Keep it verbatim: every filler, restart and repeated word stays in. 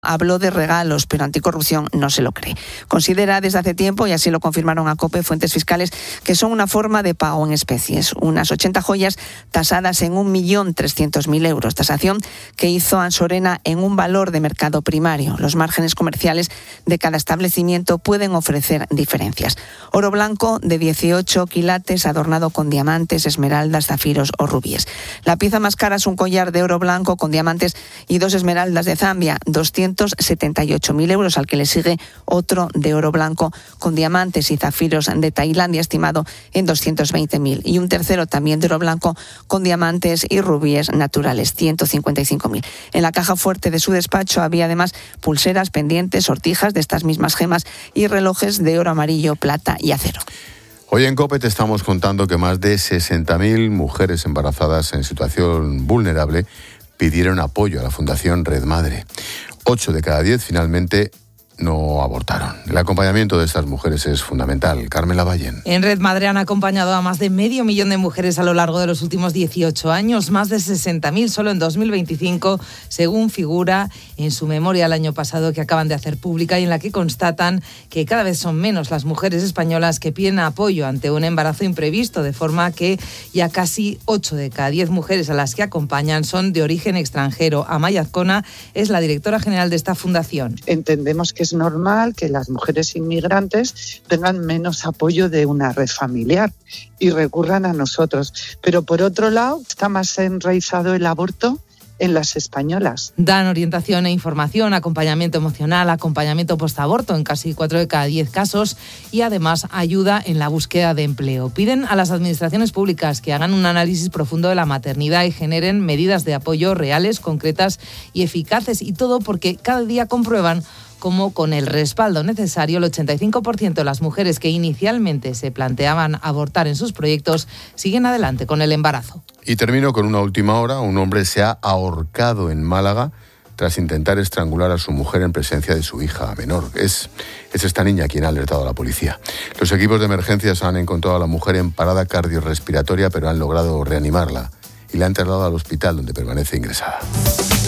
Habló de regalos, pero Anticorrupción no se lo cree. Considera desde hace tiempo, y así lo confirmaron a COPE fuentes fiscales, que son una forma de pago en especies. Unas ochenta joyas tasadas en un millón trescientos mil euros. Tasación que hizo Ansorena en un valor de mercado primario. Los márgenes comerciales de cada establecimiento pueden ofrecer diferencias. Oro blanco de dieciocho quilates adornado con diamantes, esmeraldas, zafiros o rubíes. La pieza más cara es un collar de oro blanco con diamantes y dos esmeraldas de Zambia, doscientos setenta y ocho mil euros, al que le sigue otro de oro blanco con diamantes y zafiros de Tailandia, estimado en doscientos veinte mil, y un tercero también de oro blanco con diamantes y rubíes naturales, ciento cincuenta y cinco mil. En la caja fuerte de su despacho había además pulseras, pendientes, sortijas de estas mismas gemas y relojes de oro amarillo, plata y acero. Hoy en COPE te estamos contando que más de sesenta mil mujeres embarazadas en situación vulnerable pidieron apoyo a la Fundación Red Madre. Ocho de cada diez finalmente no abortaron. El acompañamiento de estas mujeres es fundamental. Carmen Lavallén. En Red Madre han acompañado a más de medio millón de mujeres a lo largo de los últimos dieciocho años, más de sesenta mil solo en dos mil veinticinco, según figura en su memoria el año pasado que acaban de hacer pública y en la que constatan que cada vez son menos las mujeres españolas que piden apoyo ante un embarazo imprevisto, de forma que ya casi ocho de cada diez mujeres a las que acompañan son de origen extranjero. Amaya Azcona es la directora general de esta fundación. Entendemos que es normal que las mujeres inmigrantes tengan menos apoyo de una red familiar y recurran a nosotros. Pero por otro lado, está más enraizado el aborto en las españolas. Dan orientación e información, acompañamiento emocional, acompañamiento postaborto en casi cuatro de cada diez casos y además ayuda en la búsqueda de empleo. Piden a las administraciones públicas que hagan un análisis profundo de la maternidad y generen medidas de apoyo reales, concretas y eficaces, y todo porque cada día comprueban como con el respaldo necesario, el ochenta y cinco por ciento de las mujeres que inicialmente se planteaban abortar en sus proyectos siguen adelante con el embarazo. Y termino con una última hora. Un hombre se ha ahorcado en Málaga tras intentar estrangular a su mujer en presencia de su hija menor. Es, es esta niña quien ha alertado a la policía. Los equipos de emergencias han encontrado a la mujer en parada cardiorrespiratoria, pero han logrado reanimarla y la han trasladado al hospital, donde permanece ingresada.